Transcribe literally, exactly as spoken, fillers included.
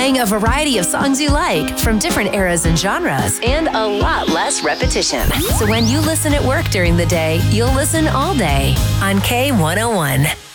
playing a variety of songs you like from different eras and genres, and a lot less repetition. So when you listen at work during the day, you'll listen all day on K one oh one.